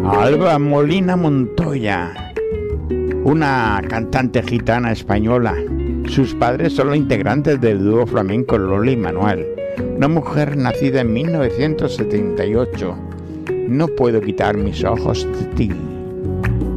Alba Molina Montoya, una cantante gitana española. Sus padres son los integrantes del dúo flamenco Lola y Manuel, una mujer nacida en 1978. No puedo quitar mis ojos de ti.